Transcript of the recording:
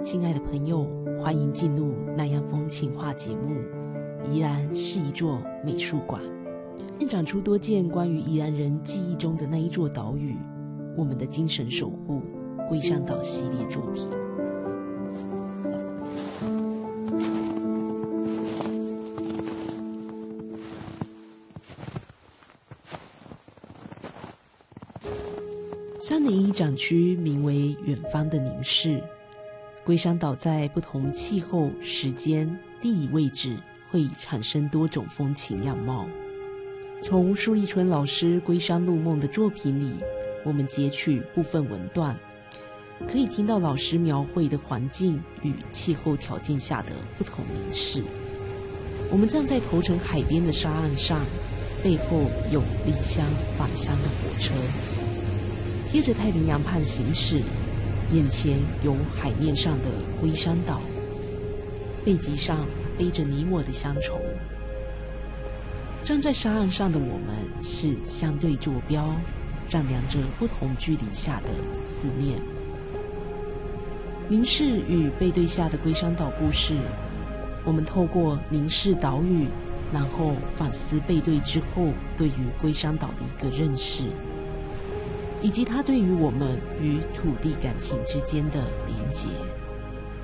亲爱的朋友，欢迎进入南洋风情话节目。宜兰是一座美术馆，现长出多件关于宜兰人记忆中的那一座岛屿，我们的精神守护龟山岛系列作品。山林一展区名为远方的凝视。龟山岛在不同气候、时间、地理位置会产生多种风情样貌。从苏立春老师《龟山入梦》的作品里，我们截取部分文段，可以听到老师描绘的环境与气候条件下的不同凝视。我们站在头城海边的沙岸上，背后有离乡返乡的火车，贴着太平洋畔行驶，眼前有海面上的龟山岛，背脊上背着你我的乡愁。站在沙岸上的我们是相对坐标，丈量着不同距离下的思念。凝视与背对下的龟山岛故事，我们透过凝视岛屿，然后反思背对之后对于龟山岛的一个认识，以及它对于我们与土地感情之间的连结。